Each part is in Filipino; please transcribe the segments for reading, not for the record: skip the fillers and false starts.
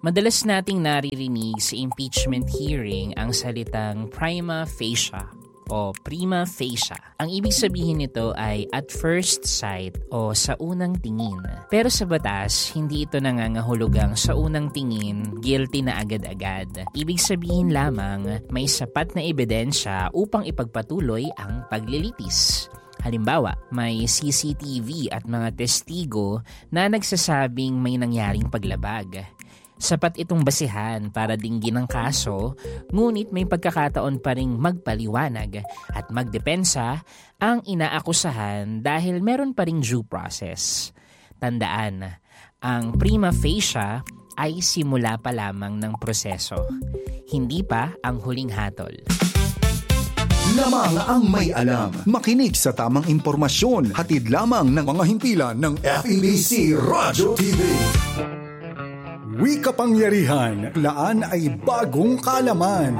Madalas nating naririnig sa impeachment hearing ang salitang prima facie o prima facie. Ang ibig sabihin nito ay at first sight o sa unang tingin. Pero sa batas, hindi ito nangangahulugang sa unang tingin guilty na agad-agad. Ibig sabihin lamang may sapat na ebidensya upang ipagpatuloy ang paglilitis. Halimbawa, may CCTV at mga testigo na nagsasabing may nangyaring paglabag. Sapat itong basihan para dinggin ang kaso, ngunit may pagkakataon pa ring magpaliwanag at magdepensa ang inaakusahan dahil meron pa ring due process. Tandaan, ang prima facie ay simula pa lamang ng proseso, hindi pa ang huling hatol. Lamang ang may alam. Makinig sa tamang impormasyon. Hatid lamang ng mga himpilan ng FEBC Radyo TV. Wika-pangyarihan, laan ay bagong kaalaman.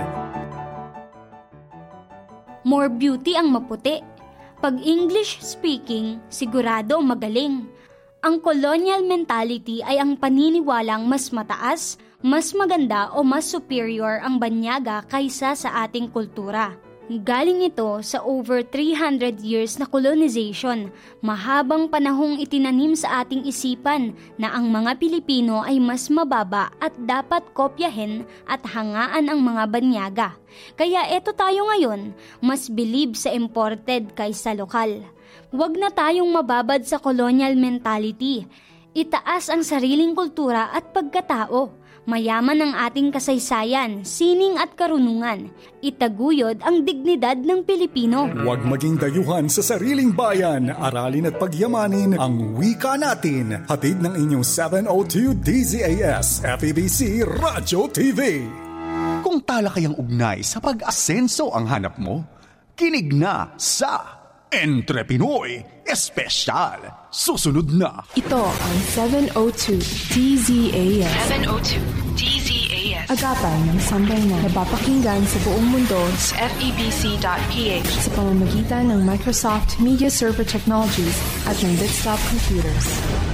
More beauty ang maputi. Pag English speaking, sigurado magaling. Ang colonial mentality ay ang paniniwalang mas mataas, mas maganda o mas superior ang banyaga kaysa sa ating kultura. Galing ito sa over 300 years na colonization, mahabang panahong itinanim sa ating isipan na ang mga Pilipino ay mas mababa at dapat kopyahin at hangaan ang mga banyaga. Kaya eto tayo ngayon, mas believe sa imported kaysa lokal. Huwag na tayong mababad sa colonial mentality. Itaas ang sariling kultura at pagkatao. Mayaman ang ating kasaysayan, sining at karunungan. Itaguyod ang dignidad ng Pilipino. Huwag maging dayuhan sa sariling bayan. Aralin at pagyamanin ang wika natin. Hatid ng inyong 702 DZAS FEBC Radyo TV. Kung talakayang ugnay sa pag-asenso ang hanap mo, kinig na sa Entre Pinoy Espesyal. Susunod na. Ito ang 702 DZAS. 702 DZAS. Agapay ng sambayanan na napapakinggan sa buong mundo sa FEBC.ph sa pamamagitan ng Microsoft Media Server Technologies at ng Bitstop Computers.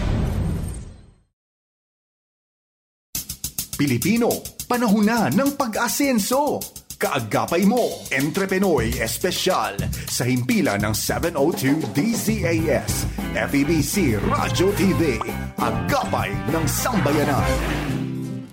Pilipino, panahon na ng pag-asenso. Kaagapay mo, Entre Pinoy Espesyal sa himpilan ng 702 DZAS, FEBC Radyo TV, agapay ng sambayanan.